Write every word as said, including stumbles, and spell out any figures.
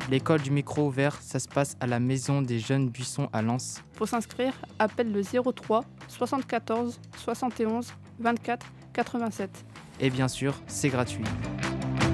L'école du micro ouvert, ça se passe à la Maison des Jeunes Buissons à Lens. Pour s'inscrire, appelle le zéro trois soixante-quatorze soixante et onze vingt-quatre quatre-vingt-sept. Et bien sûr, c'est gratuit.